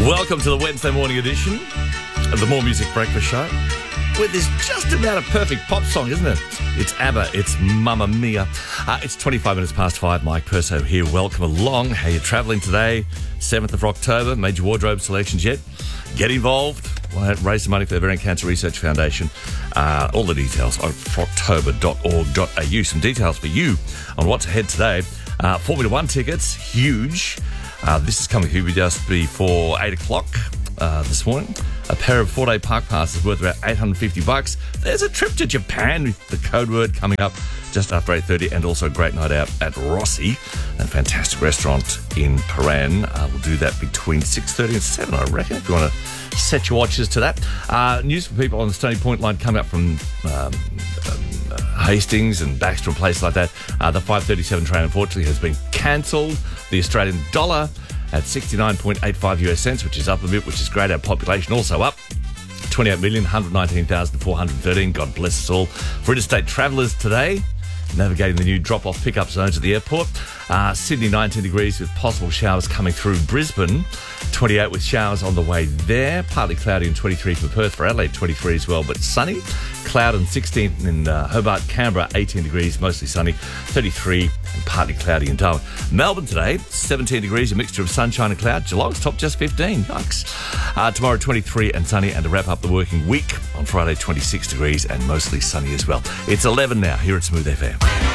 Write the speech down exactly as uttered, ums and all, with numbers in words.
Welcome to the Wednesday morning edition of the More Music Breakfast Show, where there's just about a perfect pop song, isn't it? It's ABBA, it's Mamma Mia. Uh, it's twenty-five minutes past five. Mike Perso here. Welcome along. How you travelling today? seventh of October. Made your wardrobe selections yet? Get involved. We'll raise some money for the Ovarian Cancer Research Foundation. Uh, all the details on froctober dot org dot a u. Some details for you on what's ahead today. Uh, Formula One tickets, huge. Uh, this is coming here just before eight o'clock uh, this morning. A pair of four-day park passes worth about eight hundred fifty bucks. There's a trip to Japan with the code word coming up just after eight thirty, and also a great night out at Rossi, a fantastic restaurant in Paran. Uh, we'll do that between six thirty and seven, I reckon, if you want to set your watches to that. Uh, news for people on the Stony Point line coming up from um, um, Hastings and Baxter and places like that. Uh, the five thirty-seven train, unfortunately, has been cancelled. The Australian dollar at sixty-nine point eight five U S cents, which is up a bit, which is great. Our population also up. twenty-eight million, one hundred nineteen thousand four hundred thirteen. God bless us all. For interstate travellers today, navigating the new drop-off pickup zones at the airport. Uh, Sydney, nineteen degrees with possible showers coming through. Brisbane, twenty-eight with showers on the way there. Partly cloudy and twenty-three for Perth. For Adelaide, twenty-three as well, but sunny. Cloud and sixteen in uh, Hobart. Canberra, eighteen degrees, mostly sunny. thirty-three and partly cloudy in Darwin. Melbourne today, seventeen degrees, a mixture of sunshine and cloud. Geelong's top just fifteen. Yikes. Uh, tomorrow, twenty-three and sunny. And to wrap up the working week, on Friday, twenty-six degrees and mostly sunny as well. It's eleven now here at Smooth F M.